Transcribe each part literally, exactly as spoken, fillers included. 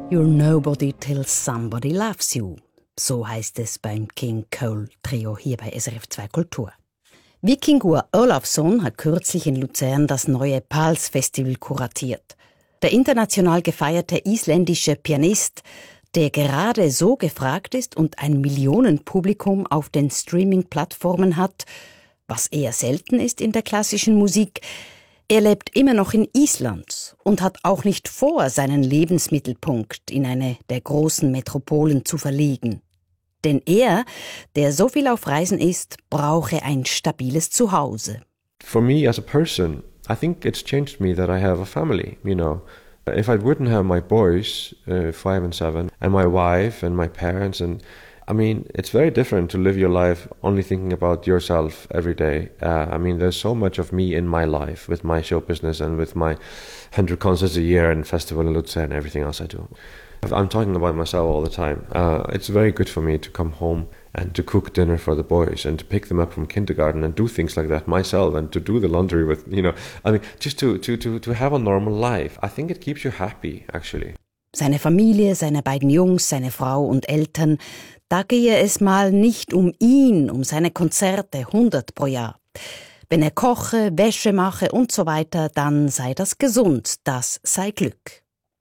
You're nobody till somebody loves you. So heißt es beim King Cole Trio hier bei S R F zwei Kultur. Víkingur Ólafsson hat kürzlich in Luzern das neue Pals Festival kuratiert. Der international gefeierte isländische Pianist, der gerade so gefragt ist und ein Millionenpublikum auf den Streaming-Plattformen hat, was eher selten ist in der klassischen Musik. Er lebt immer noch in Island und hat auch nicht vor, seinen Lebensmittelpunkt in eine der großen Metropolen zu verlegen. Denn er, der so viel auf Reisen ist, brauche ein stabiles Zuhause. For me as a person, I think it's changed me that I have a family, you know. If I wouldn't have my boys, uh, five and seven, and my wife and my parents, and I mean, it's very different to live your life only thinking about yourself every day. Uh, I mean, there's so much of me in my life with my show business and with my hundred concerts a year and festival in Luzern and everything else I do. I'm talking about myself all the time. Uh, it's very good for me to come home and to cook dinner for the boys and to pick them up from kindergarten and do things like that myself and to do the laundry with, you know, I mean, just to, to, to, to have a normal life. I think it keeps you happy, actually. Seine Familie, seine beiden Jungs, seine Frau und Eltern, da gehe es mal nicht um ihn, um seine Konzerte, hundert pro Jahr. Wenn er koche, Wäsche mache und so weiter, dann sei das gesund, das sei Glück.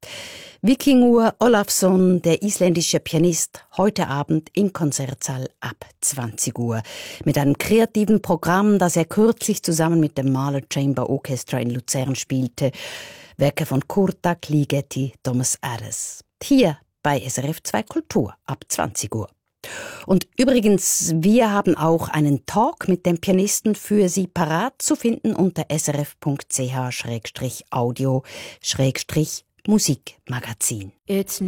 Víkingur Ólafsson, der isländische Pianist, heute Abend im Konzertsaal ab zwanzig Uhr. Mit einem kreativen Programm, das er kürzlich zusammen mit dem Mahler Chamber Orchestra in Luzern spielte. Werke von Kurtak, Ligeti, Thomas Ares. Hier bei S R F zwei Kultur ab zwanzig Uhr. Und übrigens, wir haben auch einen Talk mit dem Pianisten für Sie parat zu finden unter srf.ch-audio-musikmagazin.